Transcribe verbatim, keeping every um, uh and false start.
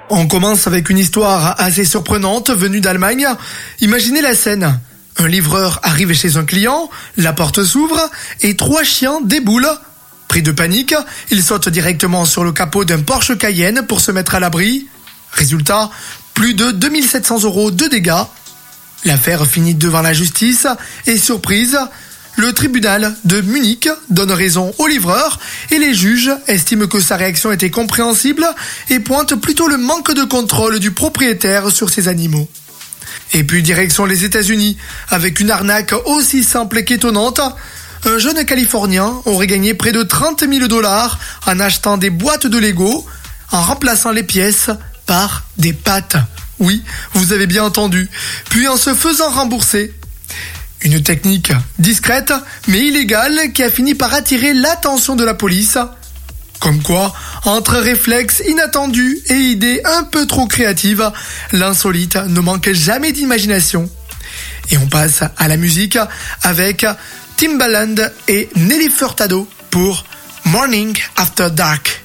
On commence avec une histoire assez surprenante venue d'Allemagne. Imaginez la scène. Un livreur arrive chez un client, la porte s'ouvre et trois chiens déboulent. Pris de panique, il saute directement sur le capot d'un Porsche Cayenne pour se mettre à l'abri. Résultat, plus de deux mille sept cents euros de dégâts. L'affaire finit devant la justice et surprise, le tribunal de Munich donne raison au livreur et les juges estiment que sa réaction était compréhensible et pointent plutôt le manque de contrôle du propriétaire sur ses animaux. Et puis direction les États-Unis, avec une arnaque aussi simple qu'étonnante. Un jeune Californien aurait gagné près de trente mille dollars en achetant des boîtes de Lego, en remplaçant les pièces par des pattes. Oui, vous avez bien entendu. Puis en se faisant rembourser. Une technique discrète mais illégale qui a fini par attirer l'attention de la police. Comme quoi, entre réflexes inattendus et idées un peu trop créatives, l'insolite ne manque jamais d'imagination. Et on passe à la musique avec Timbaland et Nelly Furtado pour Morning After Dark.